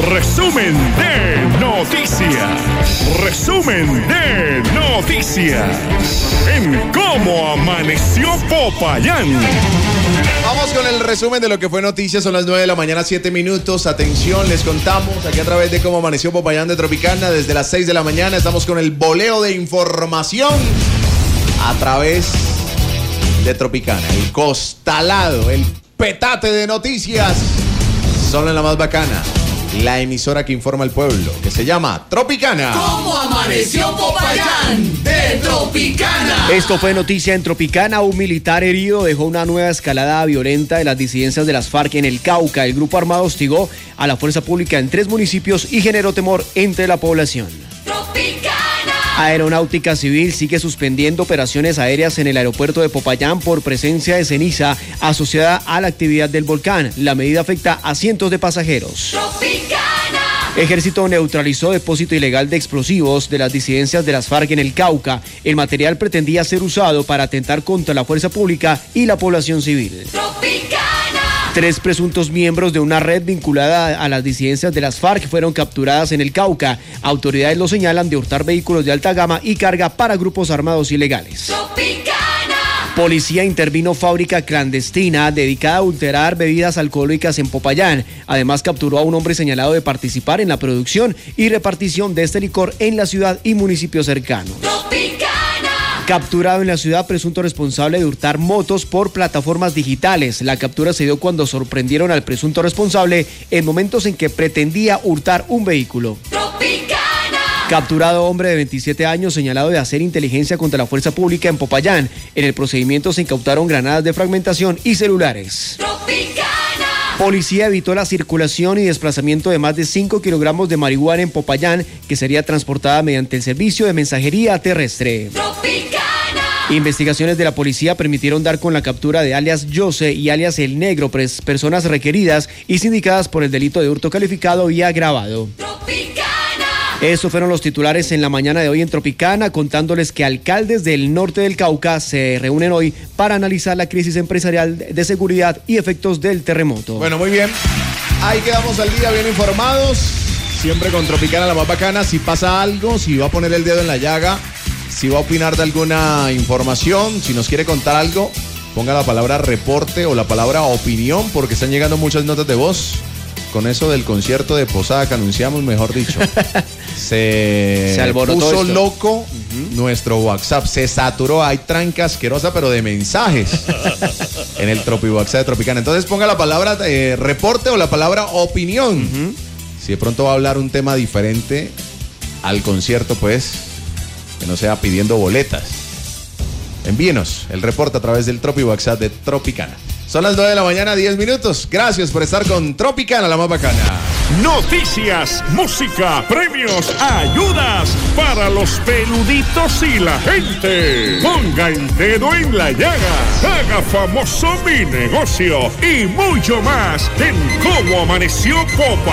Resumen de noticias. Resumen de noticias. En cómo amaneció Popayán. Vamos con el resumen de lo que fue noticias. Son las 9 de la mañana, 7 minutos. Atención, les contamos aquí a través de cómo amaneció Popayán de Tropicana. Desde las 6 de la mañana estamos con el boleo de información a través de Tropicana. El costalado, el petate de noticias. Solo en la más bacana. La emisora que informa al pueblo, que se llama Tropicana. ¿Cómo amaneció Popayán de Tropicana? Esto fue noticia en Tropicana. Un militar herido dejó una nueva escalada violenta de las disidencias de las FARC en el Cauca. El grupo armado hostigó a la fuerza pública en 3 municipios y generó temor entre la población. Tropicana. Aeronáutica Civil sigue suspendiendo operaciones aéreas en el aeropuerto de Popayán por presencia de ceniza asociada a la actividad del volcán. La medida afecta a cientos de pasajeros. Tropicana. Ejército neutralizó depósito ilegal de explosivos de las disidencias de las FARC en el Cauca. El material pretendía ser usado para atentar contra la fuerza pública y la población civil. Tropicana. 3 presuntos miembros de una red vinculada a las disidencias de las FARC fueron capturadas en el Cauca. Autoridades lo señalan de hurtar vehículos de alta gama y carga para grupos armados ilegales. Tropicana. Policía intervino fábrica clandestina dedicada a adulterar bebidas alcohólicas en Popayán. Además capturó a un hombre señalado de participar en la producción y repartición de este licor en la ciudad y municipios cercanos. Tropicana. Capturado en la ciudad presunto responsable de hurtar motos por plataformas digitales. La captura se dio cuando sorprendieron al presunto responsable en momentos en que pretendía hurtar un vehículo. Tropicana. Capturado hombre de 27 años señalado de hacer inteligencia contra la fuerza pública en Popayán. En el procedimiento se incautaron granadas de fragmentación y celulares. Tropicana. Policía evitó la circulación y desplazamiento de más de 5 kilogramos de marihuana en Popayán, que sería transportada mediante el servicio de mensajería terrestre. Tropicana. Investigaciones de la policía permitieron dar con la captura de alias Jose y alias El Negro, personas requeridas y sindicadas por el delito de hurto calificado y agravado. Tropicana. Estos fueron los titulares en la mañana de hoy en Tropicana, contándoles que alcaldes del norte del Cauca se reúnen hoy para analizar la crisis empresarial de seguridad y efectos del terremoto. Bueno, muy bien. Ahí quedamos al día, bien informados. Siempre con Tropicana, la más bacana. Si pasa algo, si va a poner el dedo en la llaga, si va a opinar de alguna información, si nos quiere contar algo, ponga la palabra reporte o la palabra opinión, porque están llegando muchas notas de voz. Con eso del concierto de Posada que anunciamos, mejor dicho, se alborotó puso esto. loco nuestro WhatsApp. Se saturó, hay tranca asquerosa, pero de mensajes en el Tropi WhatsApp de Tropicana. Entonces ponga la palabra reporte o la palabra opinión. Si de pronto va a hablar un tema diferente al concierto, pues, que no sea pidiendo boletas. Envíenos el reporte a través del Tropi WhatsApp de Tropicana. Son las 9 de la mañana, 10 minutos. Gracias por estar con Tropicana, la más bacana. Noticias, música, premios, ayudas para los peluditos y la gente. Ponga el dedo en la llaga, haga famoso mi negocio y mucho más en Cómo Amaneció Popayán.